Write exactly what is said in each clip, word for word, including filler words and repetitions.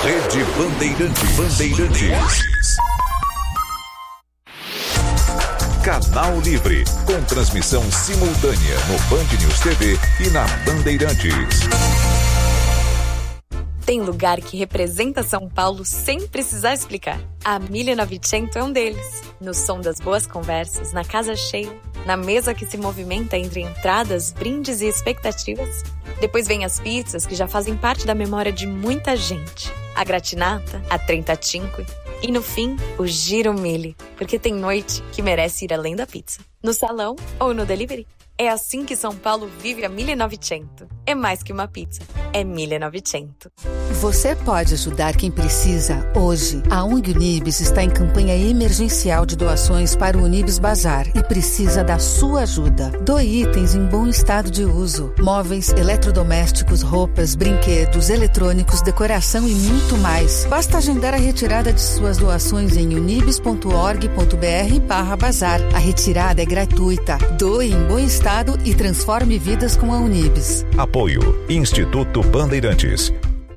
Rede Bandeirantes. Bandeirantes. Canal Livre, com transmissão simultânea no Band News T V e na Bandeirantes. Tem lugar que representa São Paulo sem precisar explicar. A mille e novecento é um deles. No som das boas conversas, na casa cheia, na mesa que se movimenta entre entradas, brindes e expectativas. Depois vem as pizzas que já fazem parte da memória de muita gente. A gratinata, a trentacinque e, no fim, o giro mille, porque tem noite que merece ir além da pizza. No salão ou no delivery. É assim que São Paulo vive a mille e novecento. É mais que uma pizza, é mille e novecento. Você pode ajudar quem precisa hoje. A O N G Unibis está em campanha emergencial de doações para o Unibis Bazar e precisa da sua ajuda. Doe itens em bom estado de uso. Móveis, eletrodomésticos, roupas, brinquedos, eletrônicos, decoração e muito mais. Basta agendar a retirada de suas doações em unibis.org.br barra bazar. A retirada é gratuita. Doe em bom estado e transforme vidas com a Unibis. Apoio Instituto Bandeirantes.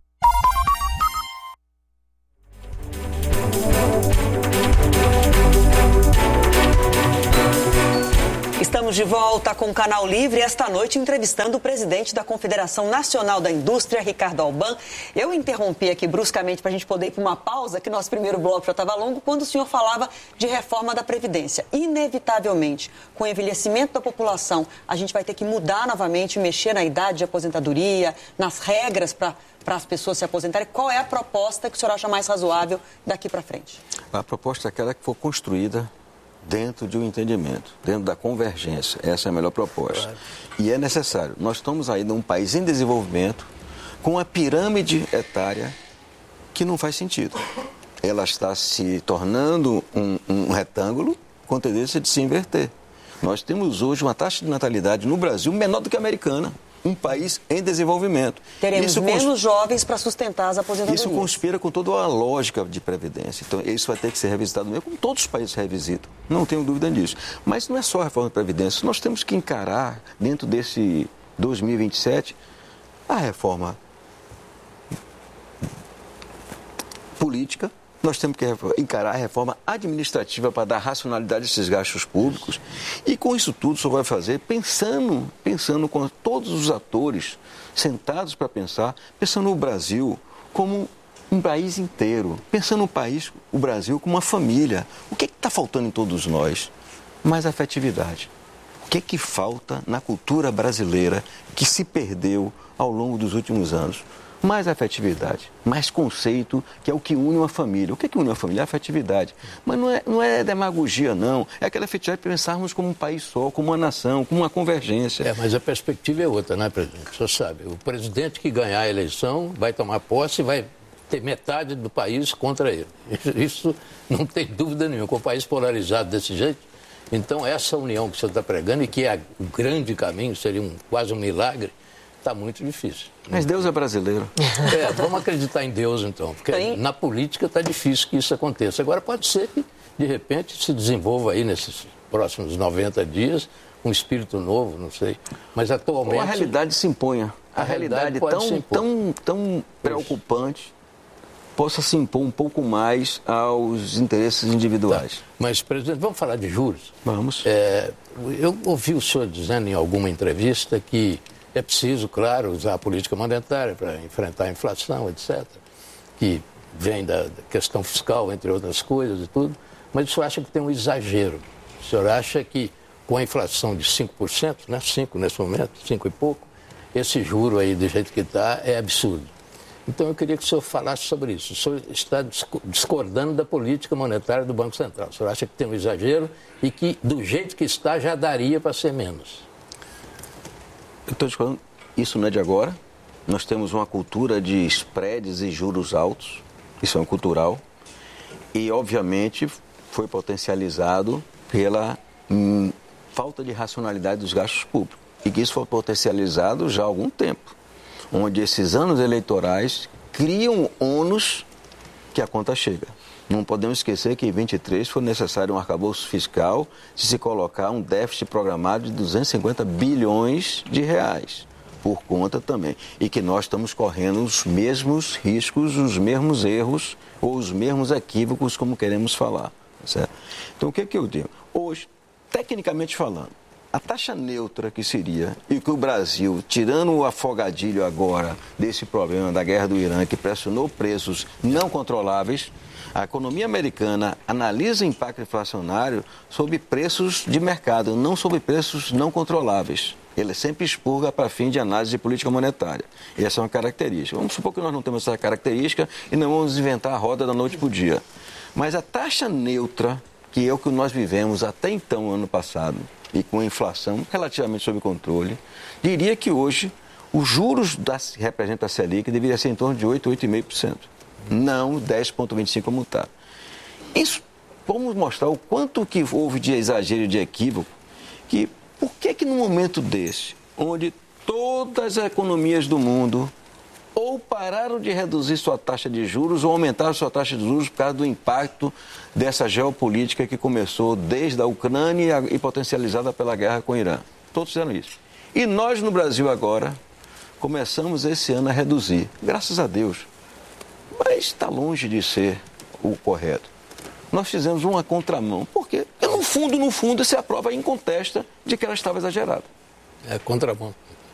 Estamos de volta com o Canal Livre, esta noite entrevistando o presidente da Confederação Nacional da Indústria, Ricardo Alban. Eu interrompi aqui bruscamente para a gente poder ir para uma pausa, que nosso primeiro bloco já estava longo, quando o senhor falava de reforma da Previdência. Inevitavelmente, com o envelhecimento da população, a gente vai ter que mudar novamente, mexer na idade de aposentadoria, nas regras para para as pessoas se aposentarem. Qual é a proposta que o senhor acha mais razoável daqui para frente? A proposta é aquela que for construída dentro de um entendimento, dentro da convergência. Essa é a melhor proposta. Claro. E é necessário. Nós estamos aí num país em desenvolvimento, com uma pirâmide etária que não faz sentido. Ela está se tornando um, um retângulo com tendência de se inverter. Nós temos hoje uma taxa de natalidade no Brasil menor do que a americana. Um país em desenvolvimento. Teremos isso menos cons... jovens para sustentar as aposentadorias. Isso conspira com toda a lógica de previdência. Então, isso vai ter que ser revisitado mesmo, como todos os países revisitam. Não tenho dúvida disso. Mas não é só a reforma da Previdência. Nós temos que encarar, dentro desse dois mil e vinte e sete, a reforma política. Nós temos que encarar a reforma administrativa para dar racionalidade a esses gastos públicos. E com isso tudo, o senhor vai fazer pensando, pensando com todos os atores sentados para pensar, pensando no Brasil como um país inteiro, pensando no país, o Brasil como uma família. O que está faltando em todos nós? Mais afetividade. O que, que falta na cultura brasileira que se perdeu ao longo dos últimos anos? Mais afetividade, mais conceito, que é o que une uma família. O que é que une uma família? É afetividade. Mas não é, não é demagogia, não. É aquela afetividade de pensarmos como um país só, como uma nação, como uma convergência. É, mas a perspectiva é outra, né, presidente? O senhor sabe, o presidente que ganhar a eleição vai tomar posse e vai ter metade do país contra ele. Isso não tem dúvida nenhuma. Com o país polarizado desse jeito, então essa união que o senhor está pregando, e que é o grande caminho, seria um, quase um milagre, está muito difícil. Mas Deus é brasileiro. É, vamos acreditar em Deus, então. Porque Sim. na política está difícil que isso aconteça. Agora, pode ser que, de repente, se desenvolva aí nesses próximos noventa dias um espírito novo, não sei. Mas, atualmente... Ou a realidade se imponha. A, a realidade, realidade tão, tão, tão preocupante possa se impor um pouco mais aos interesses individuais. Tá. Mas, presidente, vamos falar de juros? Vamos. É, eu ouvi o senhor dizendo em alguma entrevista que é preciso, claro, usar a política monetária para enfrentar a inflação, etcétera, que vem da questão fiscal, entre outras coisas e tudo, mas o senhor acha que tem um exagero? O senhor acha que com a inflação de cinco por cento, né, cinco nesse momento, cinco e pouco, esse juro aí do jeito que está é absurdo. Então eu queria que o senhor falasse sobre isso. O senhor está discordando da política monetária do Banco Central. O senhor acha que tem um exagero e que do jeito que está já daria para ser menos? Eu estou te falando, isso não é de agora. Nós temos uma cultura de spreads e juros altos, isso é um cultural, e obviamente foi potencializado pela hum, falta de racionalidade dos gastos públicos, e que isso foi potencializado já há algum tempo, onde esses anos eleitorais criam ônus que a conta chega. Não podemos esquecer que em vinte e três foi necessário um arcabouço fiscal se se colocar um déficit programado de duzentos e cinquenta bilhões de reais. por conta também. E que nós estamos correndo os mesmos riscos, os mesmos erros ou os mesmos equívocos, como queremos falar. Certo? Então, o que, que eu digo? Hoje, tecnicamente falando, a taxa neutra que seria, e que o Brasil, tirando o afogadilho agora desse problema da guerra do Irã, que pressionou preços não controláveis, a economia americana analisa o impacto inflacionário sobre preços de mercado, não sobre preços não controláveis. Ele sempre expurga para fim de análise de política monetária. Essa é uma característica. Vamos supor que nós não temos essa característica e não vamos inventar a roda da noite para o dia. Mas a taxa neutra, que é o que nós vivemos até então, ano passado, e com a inflação relativamente sob controle, diria que hoje os juros da, que representa a Selic deveria ser em torno de oito, oito vírgula cinco por cento. Não dez vírgula vinte e cinco por cento como está. Isso, vamos mostrar o quanto que houve de exagero e de equívoco, que por que que num momento desse, onde todas as economias do mundo ou pararam de reduzir sua taxa de juros ou aumentaram sua taxa de juros por causa do impacto dessa geopolítica que começou desde a Ucrânia e potencializada pela guerra com o Irã. Todos fizeram isso. E nós no Brasil agora começamos esse ano a reduzir, graças a Deus. Mas está longe de ser o correto. Nós fizemos uma contramão, porque no fundo, no fundo, se aprova e incontesta de que ela estava exagerada. É contramão.